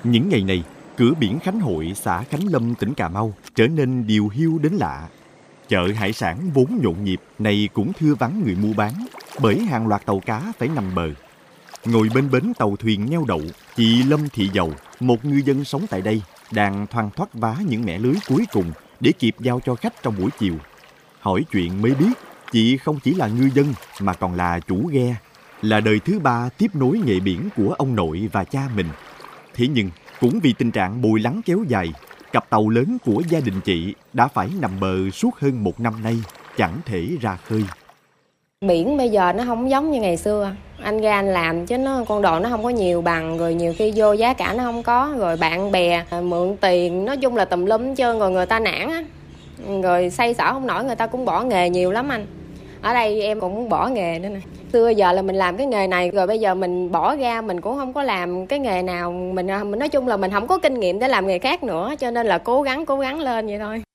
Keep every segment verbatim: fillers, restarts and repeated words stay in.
Những ngày này, cửa biển Khánh Hội, xã Khánh Lâm, tỉnh Cà Mau trở nên điều hiu đến lạ. Chợ hải sản vốn nhộn nhịp này cũng thưa vắng người mua bán, bởi hàng loạt tàu cá phải nằm bờ. Ngồi bên bến tàu thuyền neo đậu, chị Lâm Thị Dầu, một ngư dân sống tại đây, đang thoăn thoắt vá những mẻ lưới cuối cùng để kịp giao cho khách trong buổi chiều. Hỏi chuyện mới biết, chị không chỉ là ngư dân mà còn là chủ ghe, là đời thứ ba tiếp nối nghề biển của ông nội và cha mình. Thế nhưng, cũng vì tình trạng bồi lắng kéo dài, cặp tàu lớn của gia đình chị đã phải nằm bờ suốt hơn một năm nay, chẳng thể ra khơi. Biển bây giờ nó không giống như ngày xưa. Anh ra anh làm chứ nó con đồ nó không có nhiều bằng, rồi nhiều khi vô giá cả nó không có, rồi bạn bè mượn tiền, nói chung là tùm lum hết trơn, rồi người ta nản á, rồi xoay sở không nổi, người ta cũng bỏ nghề nhiều lắm anh. Ở đây em cũng muốn bỏ nghề nữa nè. Xưa giờ là mình làm cái nghề này, rồi bây giờ mình bỏ ra mình cũng không có làm cái nghề nào, mình mình nói chung là mình không có kinh nghiệm để làm nghề khác nữa, cho nên là cố gắng cố gắng lên vậy thôi.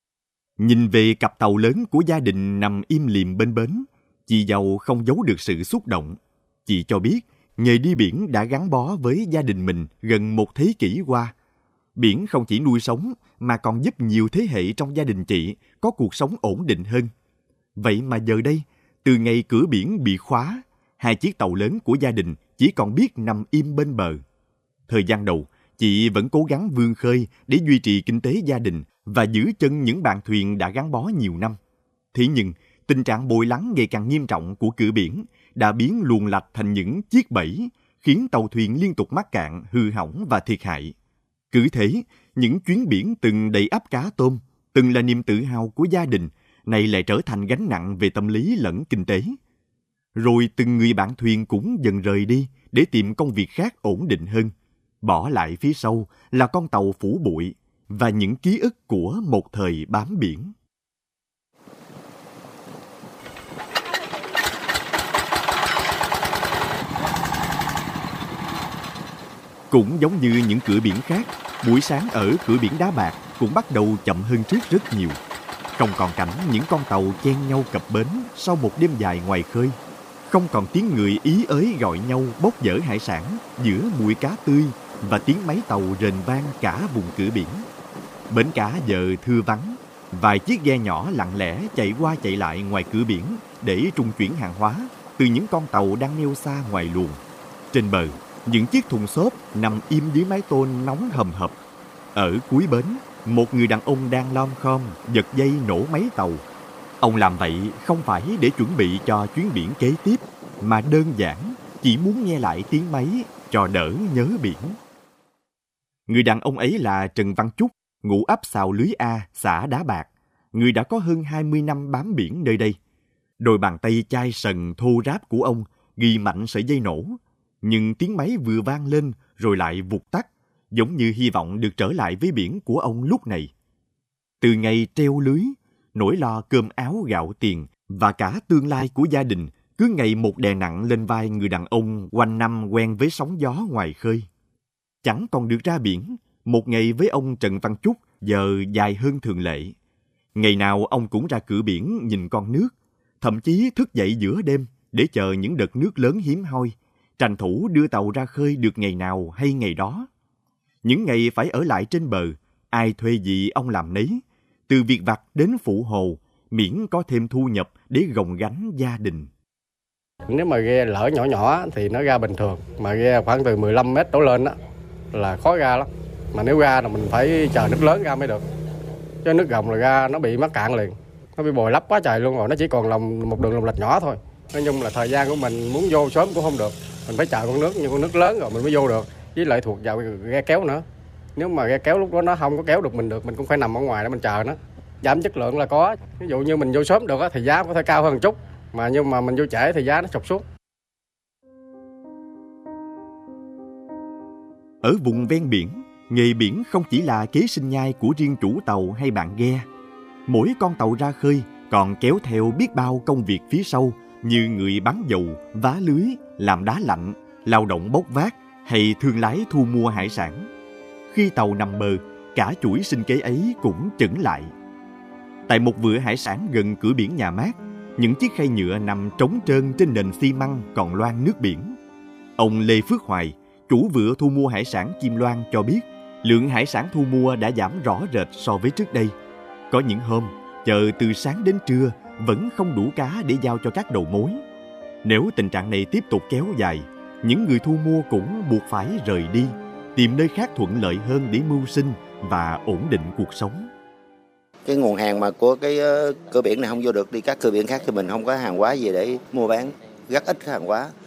Nhìn về cặp tàu lớn của gia đình nằm im lìm bên bến, chị Dầu không giấu được sự xúc động. Chị cho biết nghề đi biển đã gắn bó với gia đình mình gần một thế kỷ qua. Biển không chỉ nuôi sống mà còn giúp nhiều thế hệ trong gia đình chị có cuộc sống ổn định hơn. Vậy mà giờ đây, từ ngày cửa biển bị khóa, hai chiếc tàu lớn của gia đình chỉ còn biết nằm im bên bờ. Thời gian đầu, chị vẫn cố gắng vươn khơi để duy trì kinh tế gia đình và giữ chân những bạn thuyền đã gắn bó nhiều năm. Thế nhưng, tình trạng bồi lắng ngày càng nghiêm trọng của cửa biển đã biến luồng lạch thành những chiếc bẫy, khiến tàu thuyền liên tục mắc cạn, hư hỏng và thiệt hại. Cứ thế, những chuyến biển từng đầy ắp cá tôm, từng là niềm tự hào của gia đình, nay lại trở thành gánh nặng về tâm lý lẫn kinh tế. Rồi từng người bạn thuyền cũng dần rời đi để tìm công việc khác ổn định hơn. Bỏ lại phía sau là con tàu phủ bụi và những ký ức của một thời bám biển. Cũng giống như những cửa biển khác, buổi sáng ở cửa biển Đá Bạc cũng bắt đầu chậm hơn trước rất nhiều. Không còn cảnh những con tàu chen nhau cập bến sau một đêm dài ngoài khơi. Không còn tiếng người ý ới gọi nhau bốc dỡ hải sản giữa mùi cá tươi và tiếng máy tàu rền vang cả vùng cửa biển. Bến cá giờ thưa vắng, vài chiếc ghe nhỏ lặng lẽ chạy qua chạy lại ngoài cửa biển để trung chuyển hàng hóa từ những con tàu đang neo xa ngoài luồng. Trên bờ, những chiếc thùng xốp nằm im dưới mái tôn nóng hầm hập. Ở cuối bến, một người đàn ông đang lom khom giật dây nổ máy tàu. Ông làm vậy không phải để chuẩn bị cho chuyến biển kế tiếp, mà đơn giản chỉ muốn nghe lại tiếng máy cho đỡ nhớ biển. Người đàn ông ấy là Trần Văn Chúc, ngụ ấp Xào Lưới A, xã Đá Bạc, người đã có hơn hai mươi năm bám biển nơi đây. Đôi bàn tay chai sần thô ráp của ông ghi mạnh sợi dây nổ, nhưng tiếng máy vừa vang lên rồi lại vụt tắt, giống như hy vọng được trở lại với biển của ông lúc này. Từ ngày treo lưới, nỗi lo cơm áo gạo tiền và cả tương lai của gia đình cứ ngày một đè nặng lên vai người đàn ông quanh năm quen với sóng gió ngoài khơi. Chẳng còn được ra biển, một ngày với ông Trần Văn Chúc giờ dài hơn thường lệ. Ngày nào ông cũng ra cửa biển nhìn con nước, thậm chí thức dậy giữa đêm để chờ những đợt nước lớn hiếm hoi, tranh thủ đưa tàu ra khơi được ngày nào hay ngày đó. Những ngày phải ở lại trên bờ, ai thuê gì ông làm nấy, từ việc vặt đến phụ hồ, miễn có thêm thu nhập để gồng gánh gia đình. Nếu mà ghe lỡ nhỏ nhỏ thì nó ra bình thường, mà ghe khoảng từ mười lăm mét đổ lên đó là khó ra lắm. Mà nếu ra là mình phải chờ nước lớn ra mới được, chứ nước gồng là ra nó bị mắc cạn liền, nó bị bồi lấp quá trời luôn rồi, nó chỉ còn là một đường luồng lạch nhỏ thôi. Nói chung là thời gian của mình muốn vô sớm cũng không được, mình phải chờ con nước, nhưng con nước lớn rồi mình mới vô được, với lại thuộc vào ghe kéo nữa. Nếu mà ghe kéo lúc đó nó không có kéo được mình được, mình cũng phải nằm ở ngoài để mình chờ nó. Giảm chất lượng là có, ví dụ như mình vô sớm được thì giá có thể cao hơn một chút, mà nhưng mà mình vô trễ thì giá nó sụt xuống. Ở vùng ven biển, nghề biển không chỉ là kế sinh nhai của riêng chủ tàu hay bạn ghe. Mỗi con tàu ra khơi còn kéo theo biết bao công việc phía sau, như người bán dầu, vá lưới, làm đá lạnh, lao động bốc vác hay thương lái thu mua hải sản. Khi tàu nằm bờ, cả chuỗi sinh kế ấy cũng chững lại. Tại một vựa hải sản gần cửa biển Nhà Mát, những chiếc khay nhựa nằm trống trơn trên nền xi măng còn loang nước biển. Ông Lê Phước Hoài, Chủ vựa thu mua hải sản Kim Loan cho biết lượng hải sản thu mua đã giảm rõ rệt so với trước đây. Có những hôm, chờ từ sáng đến trưa vẫn không đủ cá để giao cho các đầu mối. Nếu tình trạng này tiếp tục kéo dài, những người thu mua cũng buộc phải rời đi, tìm nơi khác thuận lợi hơn để mưu sinh và ổn định cuộc sống. Cái nguồn hàng mà của cái uh, cửa biển này không vô được, đi các cửa biển khác thì mình không có hàng hóa gì để mua bán, rất ít hàng hóa.